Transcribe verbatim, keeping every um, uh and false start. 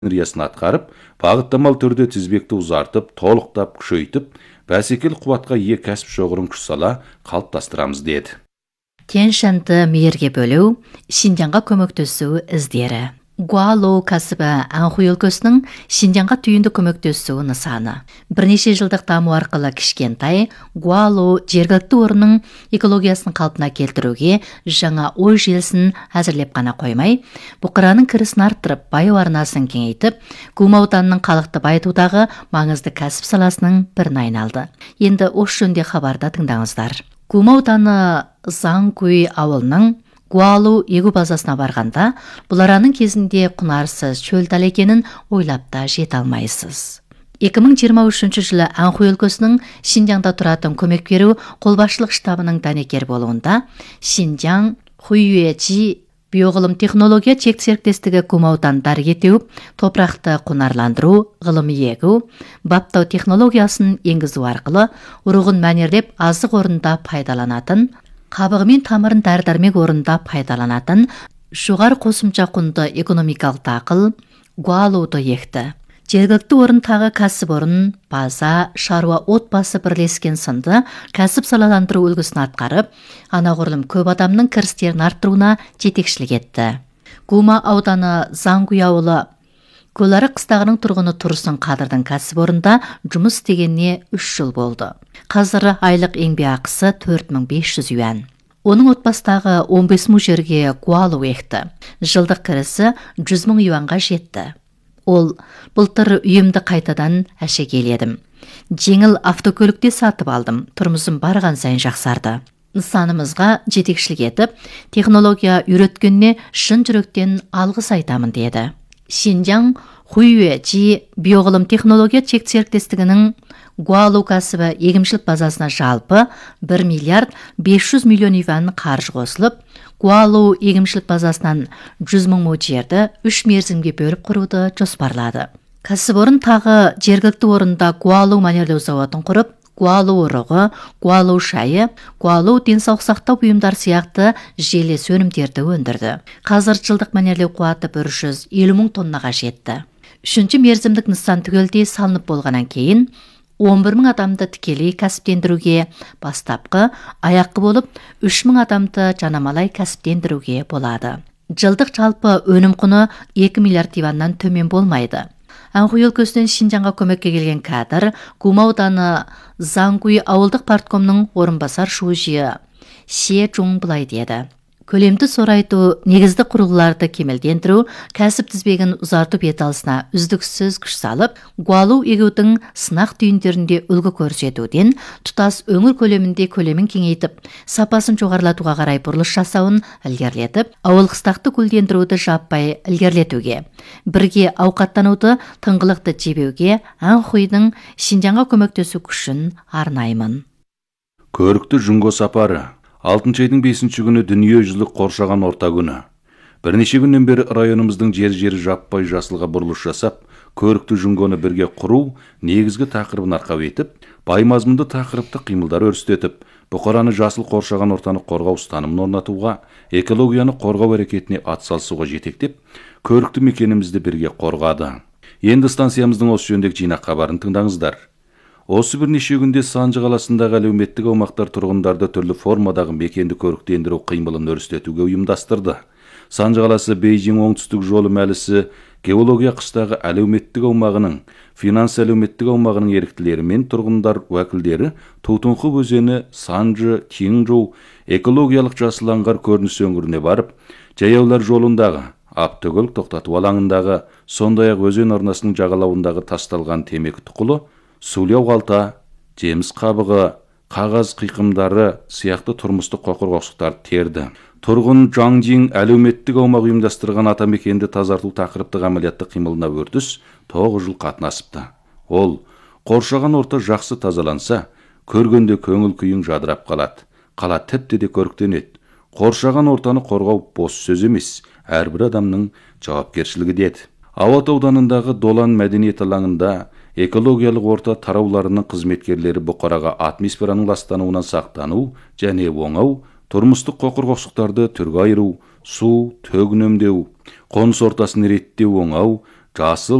риясын атқарып, бағыттамал түрде тізбекті ұзартып, толықтап, күшейтіп, бәсекелі қуатқа ие кәсіп шоғырын күш сала қалыптастырамыз деді. Тянь-шаньды мейірге бөлу, Шинжаңға көмектесу іздері. Гуалоу кәсібі Анхуй өлкесінің Шинжаңға түйінді көмектесу нысаны. Бірнеше жылдық даму арқылы кішкентай Гуалоу жергілікті орынның экологиясын қалпына келтіруге жаңа ой желісін әзірлеп қана қоймай, бұқараның кірісін арттырып, байу арнасын кеңейтіп, Гума ауданының халықты байытудағы маңызды кәсіп саласының бірін айналды. Енді осы жөнінде хабарда тыңдаңыздар. Гума ауданы Зангуй ауылының Гуалоу егу базасына барғанда, бұл араның кезінде құнарсыз шөл дала екенін ойлап та жете алмайсыз. екі мың жиырма үшінші жылы Анхуй өлкесінің Шинжаңда тұратын көмек беру қолбасшылық штабының дәнекер болуында Шинжаң Хуюэжи биоғылым технология чек серіктестігі Гума аудандары етеуіп, топырақты құнарландыру, ғылыми егу, баптау технологиясын енгізу арқылы ұрығын мәнерлеп азық орында пайдаланатын, қабығы мен тамырын дәрі-дәрмек орында пайдаланатын жоғары қосымша құнды экономикалық дақыл Гуалоуды екті. Жергілікті орындағы кәсіпорын, база, шаруа отбасы бірлескен сынды кәсіп салаландыру үлгісін атқарып, анағұрлым көп адамның кірістерін арттыруына жетекшілік етті. Гума ауданы Зангуй ауылы Көлары қыстағының тұрғыны Тұрсын Қадырдың кәсіпорында жұмыс істегеніне үш жыл болды. Қазір айлық еңбекақысы төрт мың бес жүз юан. Оның отбасындағы он бес мың жерге Гуалоу екті. Жылдық кірісі жүз мың юанға жетті. Ол былтыр үйімді қайтадан әшекейледім. Жеңіл автокөлікте сатып алдым. Тұрмысым барған сайын жақсарды. Нысанымызға жетекшілік етіп, технология үйреткеніне шын жүректен алғыс айтамын деді. Шинжаң Хуюэжи биоғылым технология чек серіктестігінің Гуалоу кәсібі егіншілік базасына жалпы бір миллиард бес жүз миллион юан қаржы қосылып, Гуалоу егіншілік базасынан жүз мың му жерді үш мерзімге бөліп құруды жоспарлады. Кәсіпорын тағы жергілікті орында Гуалоу мәнерлеу зауытын құрып, Гуалоу ұрығы, Гуалоу шайы, Гуалоу денсаулық сақтау бұйымдар сияқты желес өнімдерді өндірді. Қазір жылдық мәнерлеу қуаты бір жүз елу мың тоннаға жетті. Үшінші мерзімдік нысан түгелдей салынып болғаннан кейін он бір мың адамды тікелей кәсіптендіруге, бастапқы аяққы болып үш мың адамды жанамалай кәсіптендіруге болады. Жылдық жалпы өнім құны екі миллиард юаннан төмен болмайды. Анхуй өлкесінен Шинжаңға көмекке келген кадр Гума ауданы Зангуй ауылдық парткомның орынбасар шужиы Се Жун былай деді. Көлемді сорайту, негізді құрылғыларды кемелдендіру, кәсіп тізбегін ұзарту беталысына үздіксіз күш салып, Гуалоу егудің сынақ түйіндерінде үлгі көрсетуден, тұтас өңір көлемінде көлемін кеңейтіп, сапасын жоғарылатуға қарай бұрылыш жасауын ілгерілетіп, ауыл қыстақты гүлдендіруді жаппай ілгерілетуге, бірге ауқаттануды, тыңғылықты жебеуге Анхуйдың Шинжаңға көмектесу күшін арнаймын. Көрікті Жүнго сапары алтыншы айдың бесінші күні дүниежүзілік қоршаған орта күні. Бірнеше күннен бері районымыздың жер-жері жаппай жасылға бұрылыш жасап, көрікті Жүнгоны бірге құру негізгі тақырыбын арқау етіп, бай мазмұнды тақырыпты қимылдар өрістетіп, бұқараны жасыл қоршаған ортаны қорғау ұстанымын орнатуға, экологияны қорғау әрекетіне атсалысуға жетектеп, көрікті мекенімізді бірге қорғады. Енді станциямыздың осы жөніндегі жинақ хабарын тыңдаңыздар. Осы бірнеше күнде Санжы қаласындағы әлеуметтік аумақтар тұрғындарды түрлі формадағы мекенді көріктендіру қимылын өрістетуге ұйымдастырды. Санжы қаласы Бейжің оңтүстік жолы мәлісі геология қыстағы әлеуметтік аумағының, финанс әлеуметтік аумағының еріктілері мен тұрғындар уәкілдері Тутунху өзені Санжы Тиңжоу экологиялық жасыл аңғар көрініс өңіріне барып, жаяулар жолындағы, Аптөгөл тоқтату алаңындағы, сондай-ақ өзен арнасының жағалауындағы тасталған темекі тұқылы, сулау қалта, жеміс қабығы, қағаз қиқымдары сияқты тұрмыстық қоқыр-қоқсықтарды терді. Тұрғын Жаңжин әлеуметтік аумақ ұйымдастырған атамекенді тазарту тақырыптық әмәлиятты қимылына өртіс тоғыз жыл қатынасыпты. Ол, қоршаған орта жақсы тазаланса, көргенде көңіл күйің жадырап қалады. Қала тіпті де көріктенеді. Қоршаған ортаны қорғау бос сөз емес, әрбір адамның жауапкершілігі деді. Ауат ауданындағы Долан мәдениет алаңында экологиялық орта тарауларының қызметкерлері бұқараға атмосфераның ластануынан сақтану және оңау, тұрмыстық қоқыр-қоқсықтарды түрге айыру, су, төгін өңдеу, қоныс ортасын реттеу оңау, жасыл